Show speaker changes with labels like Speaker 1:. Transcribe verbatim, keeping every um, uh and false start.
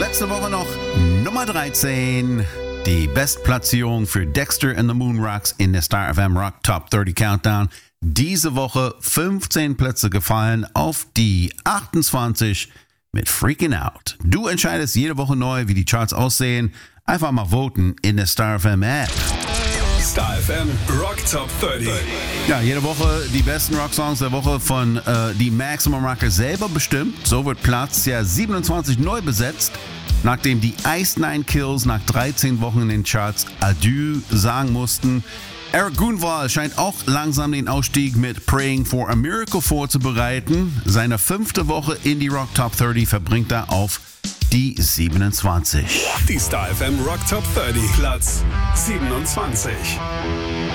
Speaker 1: Letzte Woche noch Nummer dreizehn. Die Bestplatzierung für Dexter and the Moon Rocks in der Star F M Rock Top dreißig Countdown. Diese Woche fünfzehn Plätze gefallen auf die achtundzwanzig mit Freaking Out. Du entscheidest jede Woche neu, wie die Charts aussehen. Einfach mal voten in der Star F M App.
Speaker 2: Star F M Rock Top dreißig.
Speaker 1: Ja, jede Woche die besten Rocksongs der Woche von äh, die Maximum Rocker selber bestimmt. So wird Platz ja siebenundzwanzig neu besetzt, nachdem die Ice Nine Kills nach dreizehn Wochen in den Charts Adieu sagen mussten. Eric Grunwald scheint auch langsam den Ausstieg mit Praying for a Miracle vorzubereiten. Seine fünfte Woche in die Rock Top dreißig verbringt er auf die siebenundzwanzig.
Speaker 2: Die Star F M Rock Top dreißig, Platz siebenundzwanzig.